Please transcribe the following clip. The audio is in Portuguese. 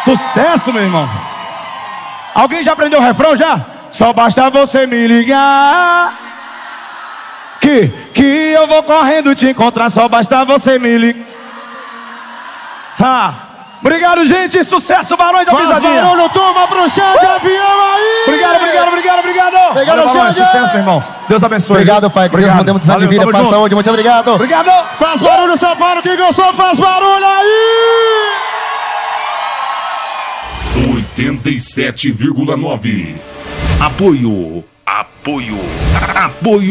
Sucesso, meu irmão. Alguém já aprendeu o refrão já? Só basta você me ligar que eu vou correndo te encontrar. Só basta você me ligar. Obrigado, gente. Sucesso, Barões da Pisadinha. Barulho, toma pro chão de avião aí. Obrigado. Obrigado, Barões, sucesso, meu irmão. Deus abençoe. Obrigado, pai. Que Deus nos dê muita de vida, paz, saúde. Muito obrigado. Obrigado. Faz barulho, São Paulo. Quem gostou, faz barulho aí. 87,9. Apoio.